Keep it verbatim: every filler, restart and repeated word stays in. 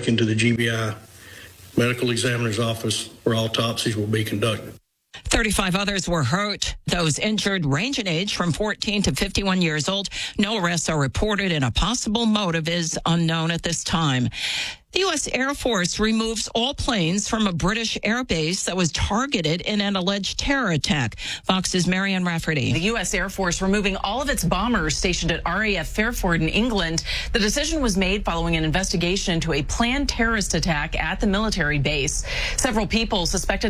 taken to the G B I medical examiner's office where autopsies will be conducted. thirty-five others were hurt. Those injured range in age from fourteen to fifty-one years old. No arrests are reported, and a possible motive is unknown at this time. The U S Air Force removes all planes from a British air base that was targeted in an alleged terror attack. Fox's Marianne Rafferty. The U S Air Force removing all of its bombers stationed at R A F Fairford in England. The decision was made following an investigation into a planned terrorist attack at the military base. Several people suspected